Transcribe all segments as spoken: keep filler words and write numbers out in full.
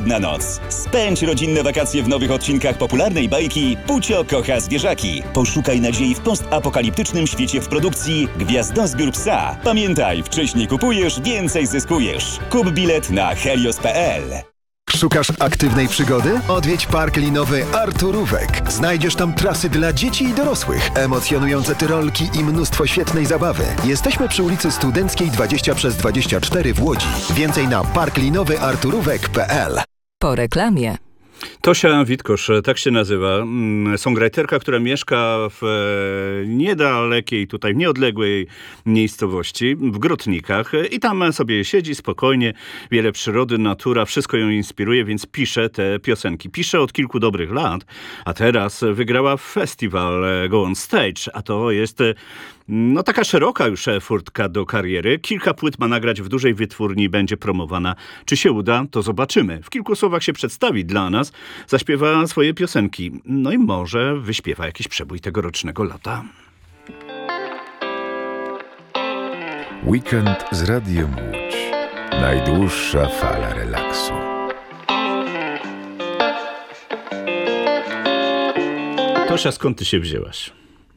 jedna noc. Spędź rodzinne wakacje w nowych odcinkach popularnej bajki Pucio kocha zwierzaki. Poszukaj nadziei w postapokaliptycznym świecie w produkcji Gwiazdozbiór Psa. Pamiętaj, wcześniej kupujesz, więcej zyskujesz. Kup bilet na helios kropka pe el. Szukasz aktywnej przygody? Odwiedź park linowy Arturówek. Znajdziesz tam trasy dla dzieci i dorosłych, emocjonujące tyrolki i mnóstwo świetnej zabawy. Jesteśmy przy ulicy Studenckiej dwadzieścia przez dwadzieścia cztery w Łodzi. Więcej na park linowy arturówek kropka pe el. Po reklamie. Tosia Witkosz, tak się nazywa, songwriterka, która mieszka w niedalekiej, tutaj nieodległej miejscowości, w Grotnikach i tam sobie siedzi spokojnie, wiele przyrody, natura, wszystko ją inspiruje, więc pisze te piosenki. Pisze od kilku dobrych lat, a teraz wygrała festiwal Go On Stage, a to jest no taka szeroka już furtka do kariery. Kilka płyt ma nagrać w dużej wytwórni, będzie promowana. Czy się uda, to zobaczymy. W kilku słowach się przedstawi dla nas, zaśpiewa swoje piosenki. No i może wyśpiewa jakiś przebój tegorocznego lata. Weekend z Radiem Łódź. Najdłuższa fala relaksu. Tosia, skąd ty się wzięłaś?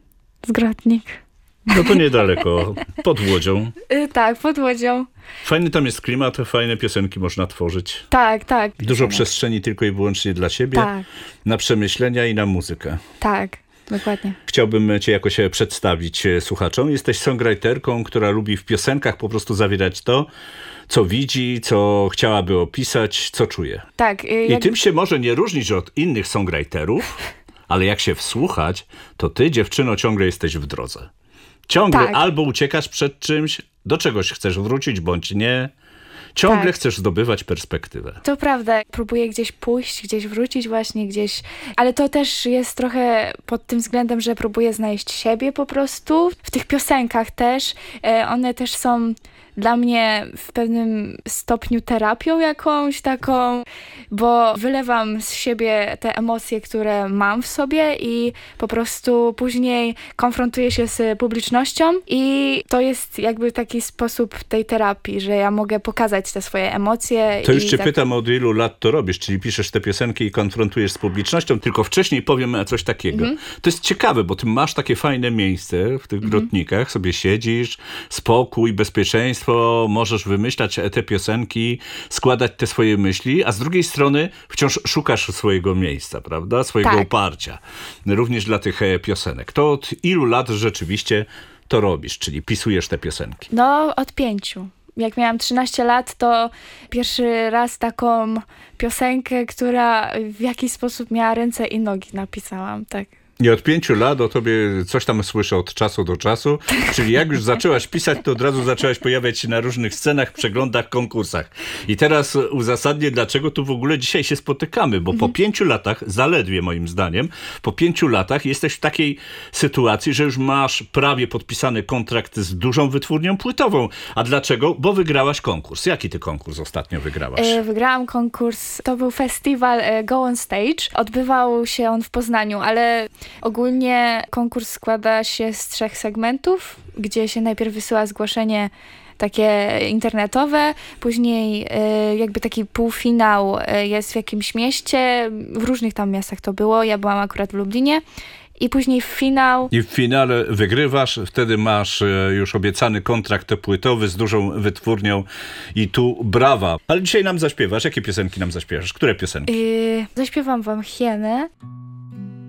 Z Grotnik. No to niedaleko, pod Łodzią. Yy, tak, pod Łodzią. Fajny tam jest klimat, fajne piosenki można tworzyć. Tak, tak. Dużo przestrzeni tylko i wyłącznie dla siebie, tak. Na przemyślenia i na muzykę. Tak, dokładnie. Chciałbym cię jakoś przedstawić słuchaczom. Jesteś songwriterką, która lubi w piosenkach po prostu zawierać to, co widzi, co chciałaby opisać, co czuje. Tak. Yy, I jak... tym się może nie różnić od innych songwriterów, ale jak się wsłuchać, to ty, dziewczyno, ciągle jesteś w drodze. Ciągle tak. Albo uciekasz przed czymś, do czegoś chcesz wrócić, bądź nie. Ciągle tak. Chcesz zdobywać perspektywę. To prawda. Próbuję gdzieś pójść, gdzieś wrócić właśnie, gdzieś... Ale to też jest trochę pod tym względem, że próbuję znaleźć siebie po prostu. W tych piosenkach też. E, one też są dla mnie w pewnym stopniu terapią jakąś taką, bo wylewam z siebie te emocje, które mam w sobie i po prostu później konfrontuję się z publicznością i to jest jakby taki sposób tej terapii, że ja mogę pokazać te swoje emocje. To już i cię tak... pytam, od ilu lat to robisz, czyli piszesz te piosenki i konfrontujesz z publicznością, tylko wcześniej powiem coś takiego. Mm-hmm. To jest ciekawe, bo ty masz takie fajne miejsce w tych mm-hmm. Grotnikach, sobie siedzisz, spokój, bezpieczeństwo, możesz wymyślać te piosenki, składać te swoje myśli, a z drugiej strony wciąż szukasz swojego miejsca, prawda? Swojego tak. oparcia. Również dla tych piosenek. To od ilu lat rzeczywiście to robisz, czyli pisujesz te piosenki? No, od pięciu. Jak miałam trzynaście lat, to pierwszy raz taką piosenkę, która w jakiś sposób miała ręce i nogi, napisałam, tak. I od pięciu lat o tobie coś tam słyszę od czasu do czasu, czyli jak już zaczęłaś pisać, to od razu zaczęłaś pojawiać się na różnych scenach, przeglądach, konkursach. I teraz uzasadnię, dlaczego tu w ogóle dzisiaj się spotykamy, bo mhm. po pięciu latach, zaledwie moim zdaniem, po pięciu latach jesteś w takiej sytuacji, że już masz prawie podpisany kontrakt z dużą wytwórnią płytową. A dlaczego? Bo wygrałaś konkurs. Jaki ty konkurs ostatnio wygrałaś? E, wygrałam konkurs, to był festiwal e, Go On Stage. Odbywał się on w Poznaniu, ale ogólnie konkurs składa się z trzech segmentów, gdzie się najpierw wysyła zgłoszenie takie internetowe, później y, jakby taki półfinał y, jest w jakimś mieście, w różnych tam miastach to było, ja byłam akurat w Lublinie. I później finał. I w finale wygrywasz, wtedy masz już obiecany kontrakt płytowy z dużą wytwórnią i tu brawa. Ale dzisiaj nam zaśpiewasz. Jakie piosenki nam zaśpiewasz? Które piosenki? Yy, zaśpiewam wam Hienę.